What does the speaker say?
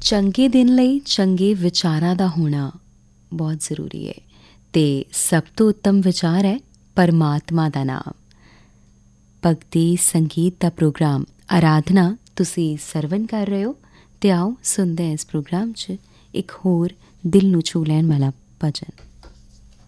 ਚੰਗੇ ਦਿਨ ਲਈ ਚੰਗੇ ਵਿਚਾਰਾਂ ਦਾ ਹੋਣਾ ਬਹੁਤ ਜ਼ਰੂਰੀ ਹੈ ਅਤੇ ਸਭ ਤੋਂ ਉੱਤਮ ਵਿਚਾਰ ਹੈ ਪਰਮਾਤਮਾ ਦਾ ਨਾਮ। ਭਗਤੀ ਸੰਗੀਤ ਦਾ ਪ੍ਰੋਗਰਾਮ ਆਰਾਧਨਾ ਤੁਸੀਂ ਸਰਵਨ ਕਰ ਰਹੇ ਹੋ ਅਤੇ ਆਓ ਸੁਣਦੇ ਹਾਂ ਇਸ ਪ੍ਰੋਗਰਾਮ 'ਚ ਇੱਕ ਹੋਰ ਦਿਲ ਨੂੰ ਛੂਹ ਲੈਣ ਵਾਲਾ ਭਜਨ।